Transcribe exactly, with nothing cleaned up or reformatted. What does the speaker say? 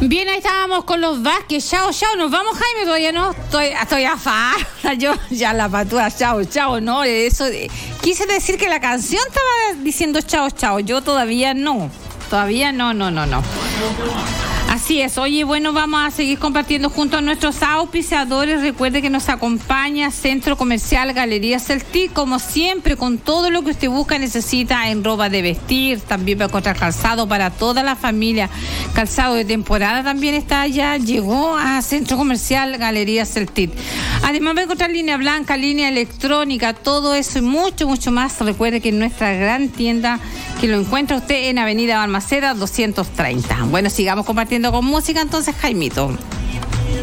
Bien, ahí estábamos con los Vázquez. Chao, chao. Nos vamos, Jaime. Todavía no. Estoy, estoy a fa. Yo ya la patúa. Chao, chao. No, eso. Quise decir que la canción estaba diciendo chao, chao. Yo todavía no. Todavía no, no, no, no. Así es. Oye, bueno, vamos a seguir compartiendo junto a nuestros auspiciadores. Recuerde que nos acompaña Centro Comercial Galería Celtic, como siempre, con todo lo que usted busca, necesita en ropa de vestir, también va a encontrar calzado para toda la familia. Calzado de temporada también está allá, llegó a Centro Comercial Galería Celtic. Además va a encontrar línea blanca, línea electrónica, todo eso y mucho, mucho más. Recuerde que en nuestra gran tienda, que lo encuentra usted en Avenida Balmaceda doscientos treinta. Bueno, sigamos compartiendo con música entonces, Jaimito.